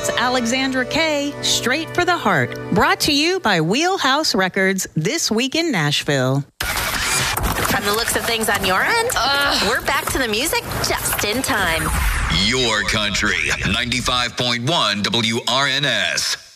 That's Alexandra Kay, Straight for the Heart. Brought to you by Wheelhouse Records, This Week in Nashville. From the looks of things on your end, we're back to the music just in time. Your country, 95.1 WRNS.